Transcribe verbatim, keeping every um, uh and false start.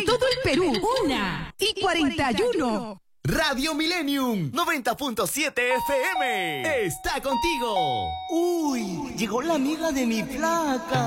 todo el Perú. Una y cuarenta y uno. Radio Millennium noventa punto siete F M está contigo. Uy, llegó la amiga de mi flaca.